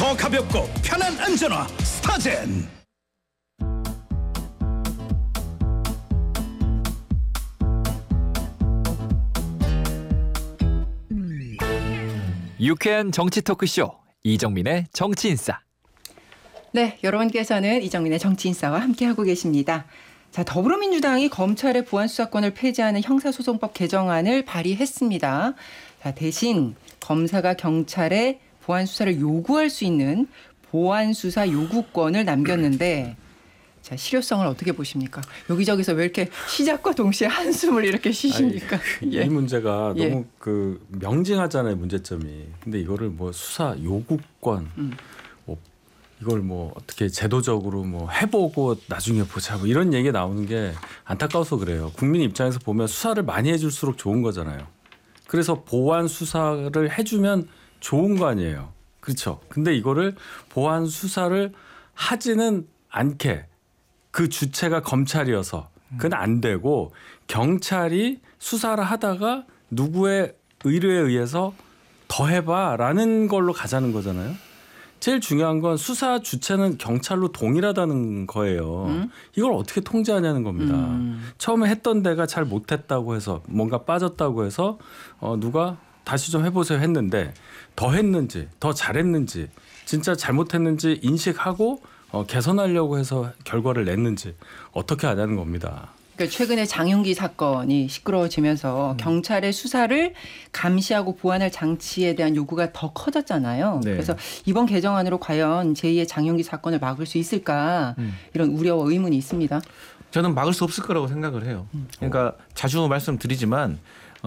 더 가볍고 편한 안전화 스타젠. 유쾌한 정치 토크쇼 이정민의 정치인싸. 네, 여러분께서는 이정민의 정치인싸와 함께하고 계십니다. 자, 더불어민주당이 검찰의 보안수사권을 폐지하는 형사소송법 개정안을 발의했습니다. 자, 대신 검사가 경찰에 보안수사를 요구할 수 있는 보안수사 요구권을 남겼는데, 자, 실효성을 어떻게 보십니까? 여기저기서 왜 이렇게 시작과 동시에 한숨을 이렇게 쉬십니까? 이 문제가 너무 그 명징하잖아요, 문제점이. 근데 이거를 뭐 수사 요구권, 뭐 이걸 뭐 어떻게 제도적으로 뭐 해보고 나중에 보자 뭐 이런 얘기 나오는 게 안타까워서 그래요. 국민 입장에서 보면 수사를 많이 해줄수록 좋은 거잖아요. 그래서 보안 수사를 해주면 좋은 거 아니에요. 그렇죠. 근데 이거를 보안 수사를 하지는 않게 그 주체가 검찰이어서 그건 안 되고 경찰이 수사를 하다가 누구의 의뢰에 의해서 더 해봐라는 걸로 가자는 제일 중요한 건 수사 주체는 경찰로 동일하다는 거예요. 이걸 어떻게 통제하냐는 겁니다. 처음에 했던 데가 잘 못했다고 해서 뭔가 빠졌다고 해서 누가 다시 좀 해보세요 했는데 더 했는지 더 잘했는지 진짜 잘못했는지 인식하고 개선하려고 해서 결과를 냈는지 어떻게 하냐는 겁니다. 그러니까 최근에 장윤기 사건이 시끄러워지면서 경찰의 수사를 감시하고 보완할 장치에 대한 요구가 더 커졌잖아요. 네. 그래서 이번 개정안으로 과연 제2의 장윤기 사건을 막을 수 있을까 이런 우려와 의문이 있습니다. 저는 막을 수 없을 거라고 생각을 해요. 그러니까 자주 말씀드리지만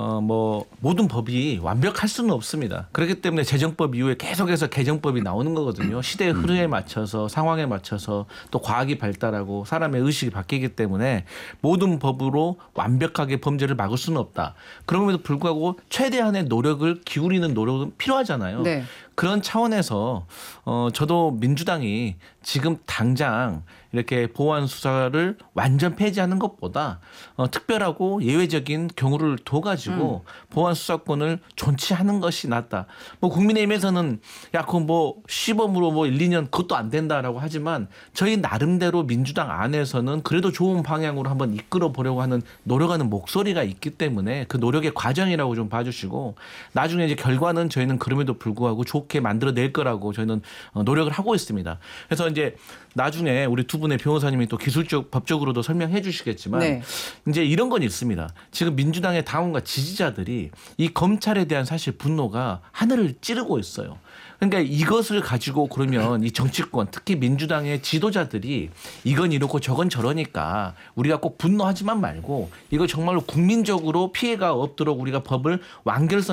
뭐 모든 법이 완벽할 수는 없습니다. 그렇기 때문에 재정법 이후에 계속해서 개정법이 나오는 거거든요. 시대의 흐름에 맞춰서 상황에 맞춰서 또 과학이 발달하고 사람의 의식이 바뀌기 때문에 모든 법으로 완벽하게 범죄를 막을 수는 없다. 그럼에도 불구하고 최대한의 노력을 기울이는 노력은 필요하잖아요. 네. 그런 차원에서 저도 민주당이 지금 당장 이렇게 보안 수사를 완전 폐지하는 것보다 특별하고 예외적인 경우를 둬가지고 보안 수사권을 존치하는 것이 낫다. 뭐 국민의힘에서는 야 그건 뭐 시범으로 뭐 1, 2년 그것도 안 된다라고 하지만 저희 나름대로 민주당 안에서는 그래도 좋은 방향으로 한번 이끌어 보려고 하는 노력하는 목소리가 있기 때문에 그 노력의 과정이라고 좀 봐주시고 나중에 이제 결과는 저희는 그럼에도 불구하고 좋게 만들어낼 거라고 저희는 노력을 하고 있습니다. 그래서 이제 나중에 우리 두 분의 변호사님이 또 기술적 법적으로도 설명해 주시겠지만 네. 이제 이런 건 있습니다. 지금 민주당의 당원과 지지자들이 이 검찰에 대한 사실 분노가 하늘을 찌르고 있어요. 그러니까 이것을 가지고 그러면 이 정치권 특히 민주당의 지도자들이 이건 이렇고 저건 저러니까 우리가 꼭 분노하지만 말고 이거 정말로 국민적으로 피해가 없도록 우리가 법을 완결선